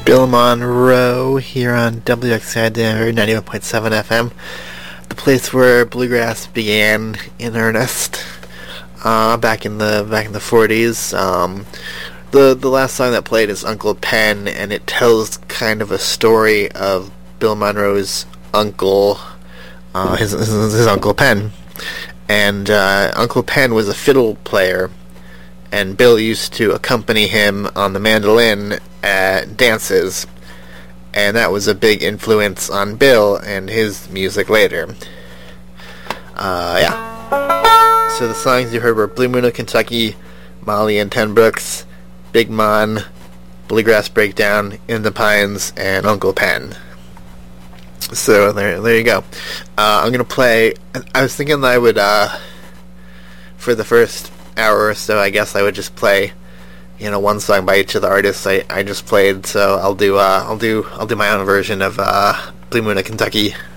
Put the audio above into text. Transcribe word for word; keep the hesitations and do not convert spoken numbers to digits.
Bill Monroe here on W X I Denver ninety-one point seven F M, the place where bluegrass began in earnest. Uh, back in the back in the forties. Um, the the last song that played is Uncle Pen, and it tells kind of a story of Bill Monroe's uncle, uh, his, his his Uncle Pen, and uh, Uncle Pen was a fiddle player, and Bill used to accompany him on the mandolin at dances, and that was a big influence on Bill and his music later. Uh, yeah. So the songs you heard were Blue Moon of Kentucky, Molly and Ten Brooks, Big Mon, Bluegrass Breakdown, In the Pines, and Uncle Pen. So there, there you go. Uh, I'm gonna play. I was thinking that I would, uh, for the first hour or so, I guess I would just play, you know, one song by each of the artists I, I just played. So I'll do, uh, I'll do, I'll do my own version of uh, Blue Moon of Kentucky.